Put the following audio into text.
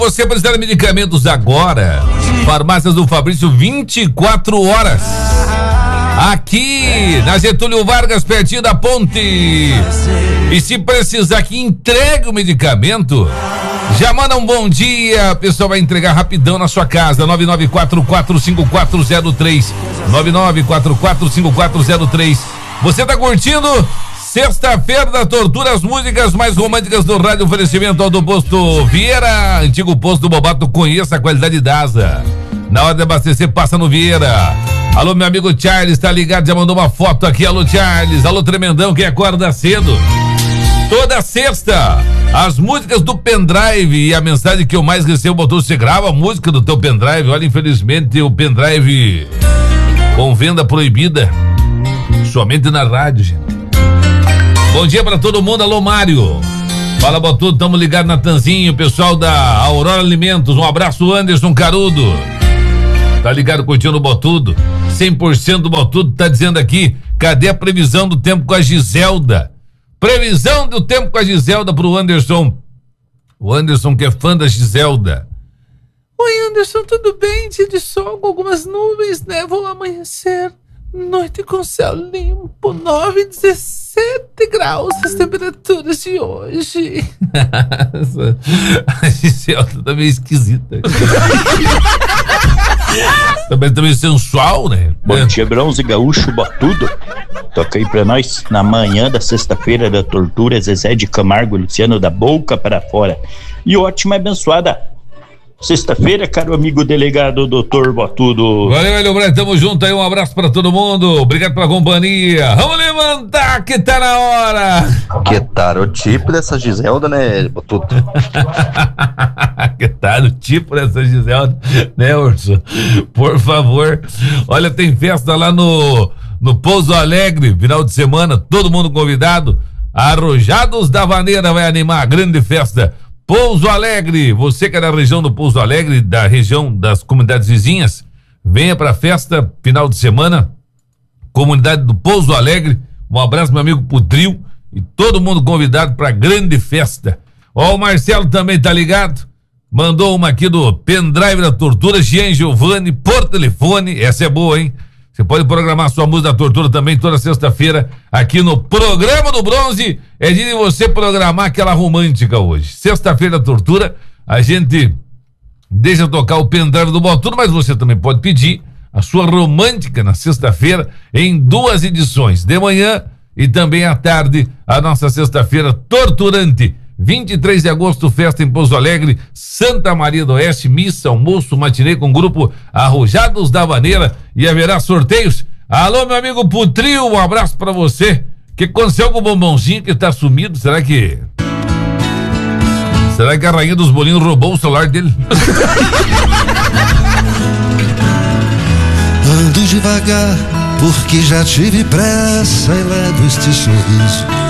Você precisa de medicamentos agora. Farmácias do Fabrício, 24 horas. Aqui na Getúlio Vargas, pertinho da ponte. E se precisar que entregue o medicamento, já manda um bom dia. O pessoal vai entregar rapidão na sua casa. 99445403. 99445403. Você tá curtindo? Sexta-feira da Tortura, as músicas mais românticas do rádio. Oferecimento ao do Posto Vieira, antigo posto do Bobato. Conheça a qualidade da Asa. Na hora de abastecer, passa no Vieira. Alô, meu amigo Charles, tá ligado? Já mandou uma foto aqui. Alô, Charles. Alô, Tremendão, que acorda cedo. Toda sexta, as músicas do pendrive. E a mensagem que eu mais recebo, botou: você grava a música do teu pendrive? Olha, infelizmente, o pendrive com venda proibida somente na rádio, gente. Bom dia pra todo mundo. Alô, Mário. Fala, Botudo, tamo ligado na Tanzinho. Pessoal da Aurora Alimentos, um abraço. Anderson Carudo tá ligado, curtindo o Botudo. 100% do Botudo tá dizendo aqui: cadê a previsão do tempo com a Giselda? Previsão do tempo com a Giselda pro Anderson. O Anderson, que é fã da Giselda. Oi, Anderson, tudo bem? Dia de sol com algumas nuvens, névoa ao amanhecer. Noite com céu limpo, 9 e 17 graus as temperaturas de hoje. A Giselda tá meio esquisita. Também tá meio sensual, né? Bom dia, Bronze Gaúcho Botudo. Toca aí pra nós. Na manhã da sexta-feira da tortura, Zezé de Camargo e Luciano da boca para fora. E ótima e abençoada sexta-feira, caro amigo delegado Dr. Botudo. Valeu, Elio, tamo junto aí, um abraço pra todo mundo, obrigado pela companhia. Vamos levantar que tá na hora. Que tal o tipo dessa Giselda, né, Botudo? Que tal o tipo dessa Giselda, né, Urso? Por favor. Olha, tem festa lá no Pouso Alegre, final de semana, todo mundo convidado. Arrojados da Vaneira vai animar a grande festa. Pouso Alegre, você que é da região do Pouso Alegre, da região das comunidades vizinhas, venha pra festa, final de semana, comunidade do Pouso Alegre. Um abraço, meu amigo Putrio, e todo mundo convidado pra grande festa. Ó, o Marcelo também tá ligado, mandou uma aqui do pendrive da tortura, Jean Giovanni, por telefone. Essa é boa, hein? Você pode programar sua música da tortura também toda sexta-feira aqui no Programa do Bronze. É dia de você programar aquela romântica hoje. Sexta-feira da tortura, a gente deixa tocar o pendrive do Botudo, mas você também pode pedir a sua romântica na sexta-feira em 2 edições, de manhã e também à tarde, a nossa sexta-feira torturante. 23 de agosto, festa em Pouso Alegre, Santa Maria do Oeste, missa, almoço, matinê com o grupo Arrojados da Vaneira, e haverá sorteios. Alô, meu amigo Putrio, um abraço pra você. O que aconteceu com o bombonzinho que tá sumido? Será que a rainha dos bolinhos roubou o celular dele? Ando devagar, porque já tive pressa e levo este sorriso